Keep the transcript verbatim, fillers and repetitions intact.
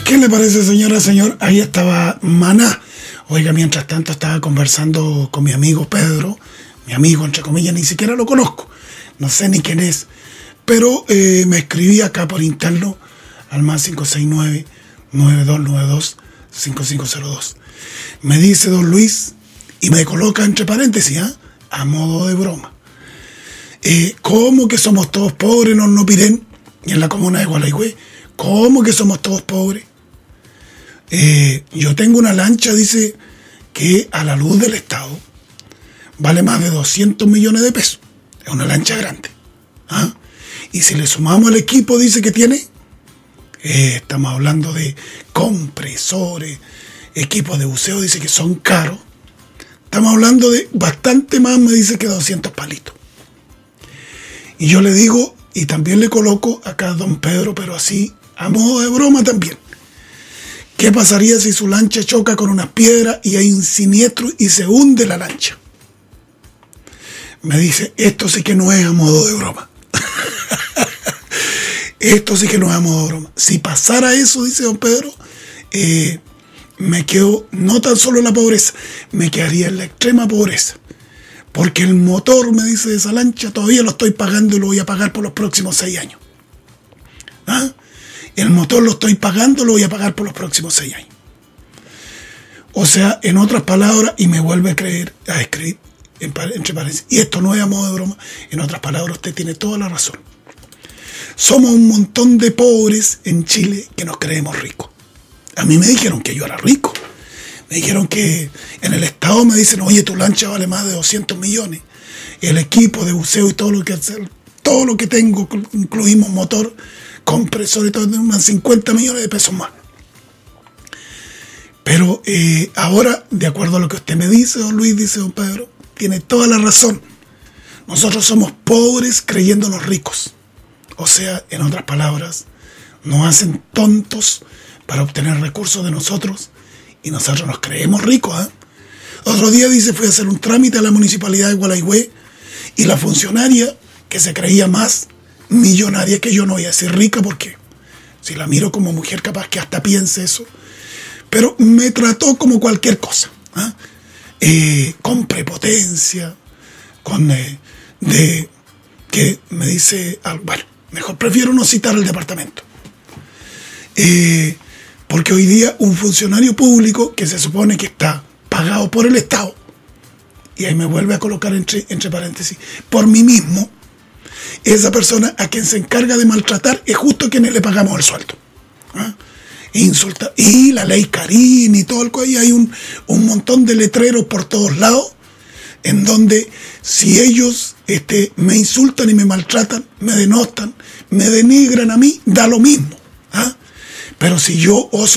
¿Qué le parece, señora, señor? Ahí estaba Maná. Oiga, mientras tanto estaba conversando con mi amigo Pedro, mi amigo, entre comillas, ni siquiera lo conozco, no sé ni quién es, pero eh, me escribí acá por interno al más cinco seis nueve, nueve dos nueve dos, cinco cinco cero dos. Me dice don Luis, y me coloca entre paréntesis, ¿eh? A modo de broma. Eh, ¿Cómo que somos todos pobres en Hornopirén y en la comuna de Gualeguay? ¿Cómo que somos todos pobres? Eh, yo tengo una lancha, dice, que a la luz del Estado vale más de doscientos millones de pesos. Es una lancha grande. ¿Ah? Y si le sumamos el equipo, dice que tiene, eh, estamos hablando de compresores, equipos de buceo, dice que son caros. Estamos hablando de bastante más, me dice, que doscientos palitos. Y yo le digo, y también le coloco acá a don Pedro, pero así, a modo de broma también. ¿Qué pasaría si su lancha choca con unas piedras y hay un siniestro y se hunde la lancha? Me dice, esto sí que no es a modo de broma. Esto sí que no es a modo de broma. Si pasara eso, dice don Pedro, eh, me quedo no tan solo en la pobreza, me quedaría en la extrema pobreza. Porque el motor, me dice, de esa lancha todavía lo estoy pagando y lo voy a pagar por los próximos seis años. ¿Ah? El motor lo estoy pagando, lo voy a pagar por los próximos seis años. O sea, en otras palabras, y me vuelve a creer, a escribir, entre paréntesis, y esto no es a modo de broma, en otras palabras, usted tiene toda la razón. Somos un montón de pobres en Chile que nos creemos ricos. A mí me dijeron que yo era rico. Me dijeron que en el Estado me dicen, oye, tu lancha vale más de doscientos millones. El equipo de buceo y todo lo que, todo lo que tengo, incluimos motor, compresor y todo, unos cincuenta millones de pesos más. Pero eh, ahora, de acuerdo a lo que usted me dice, don Luis, dice don Pedro, tiene toda la razón. Nosotros somos pobres creyéndonos ricos. O sea, en otras palabras, nos hacen tontos para obtener recursos de nosotros y nosotros nos creemos ricos. ¿eh? Otro día, dice, fui a hacer un trámite a la municipalidad de Gualeguay y la funcionaria, que se creía más millonaria que yo, no voy a decir rica porque si la miro como mujer capaz que hasta piense eso, pero me trató como cualquier cosa, ¿eh? Eh, con prepotencia, con eh, de que me dice, ah, bueno, mejor prefiero no citar el departamento, eh, porque hoy día un funcionario público que se supone que está pagado por el Estado, y ahí me vuelve a colocar entre, entre paréntesis, por mí mismo, esa persona a quien se encarga de maltratar es justo a quienes le pagamos el sueldo. ¿Ah? E insulta. Y la ley Carín y todo el cuello, hay un, un montón de letreros por todos lados, en donde si ellos este, me insultan y me maltratan, me denostan, me denigran a mí, da lo mismo. ¿Ah? Pero si yo oso